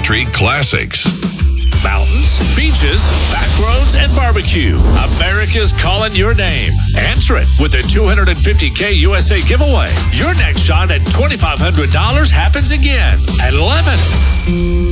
country classics. Mountains, beaches, back roads, and barbecue. America's calling your name. Answer it with the $250K USA giveaway. Your next shot at $2,500 happens again at 11.